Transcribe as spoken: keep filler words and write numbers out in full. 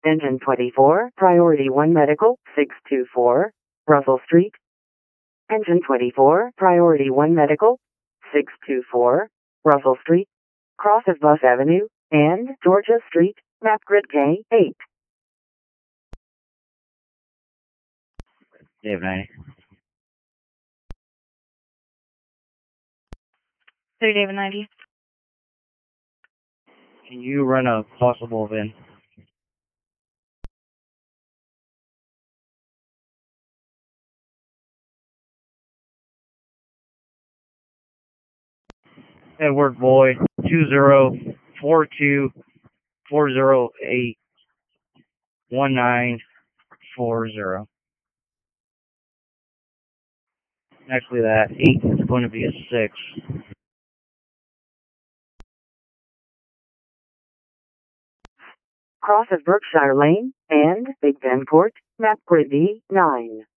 Engine twenty-four, Priority one Medical, six two four, Russell Street. Engine twenty-four, Priority one Medical, six two four, Russell Street. Crosses Bus Avenue and Georgia Street, map grid K eight. Dave ninety. Three David ninety. Can you run a possible V I N? Edward Boy, two zero four two four zero eight one nine four zero. Actually, that eight is going to be a six. Crosses Berkshire Lane and Big Ben Court, map grid D nine.